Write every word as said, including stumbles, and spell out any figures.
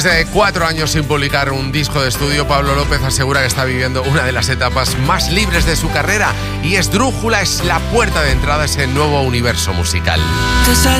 Desde cuatro años sin publicar un disco de estudio, Pablo López asegura que está viviendo una de las etapas más libres de su carrera y Esdrújula es la puerta de entrada a ese nuevo universo musical.